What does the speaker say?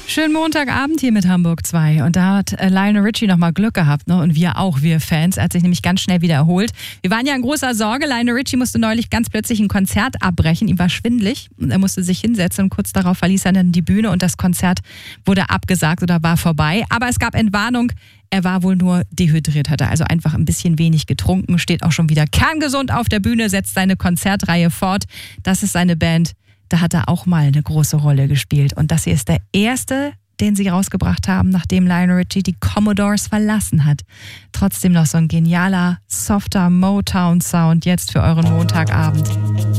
Schönen Montagabend hier mit Hamburg 2. Und da hat Lionel Richie nochmal Glück gehabt, ne? Und wir auch, wir Fans. Er hat sich nämlich ganz schnell wieder erholt. Wir waren ja in großer Sorge. Lionel Richie musste neulich ganz plötzlich ein Konzert abbrechen. Ihm war schwindelig und er musste sich hinsetzen. Und kurz darauf verließ er dann die Bühne und das Konzert wurde abgesagt oder war vorbei. Aber es gab Entwarnung. Er war wohl nur dehydriert, hatte also einfach ein bisschen wenig getrunken, steht auch schon wieder kerngesund auf der Bühne, setzt seine Konzertreihe fort. Das ist seine Band. Da hat er auch mal eine große Rolle gespielt. Und das hier ist der erste, den sie rausgebracht haben, nachdem Lionel Richie die Commodores verlassen hat. Trotzdem noch so ein genialer, softer Motown-Sound jetzt für euren Montagabend.